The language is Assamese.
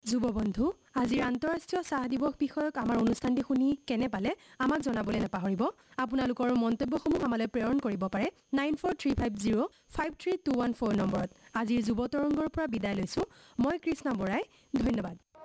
যুৱ বন্ধু আজিৰ আন্তঃৰাষ্ট্ৰীয় চাহ দিৱস বিষয়ক আমাৰ অনুষ্ঠানটি শুনি কেনে পালে আমাক জনাবলৈ নাপাহৰিব আপোনালোকৰ মন্তব্যসমূহ আমালৈ প্ৰেৰণ কৰিব পাৰে 9435053214 নম্বৰত আজিৰ যুৱ তৰংগৰ পৰা বিদায় লৈছো মই কৃষ্ণা বৰাই ধন্যবাদ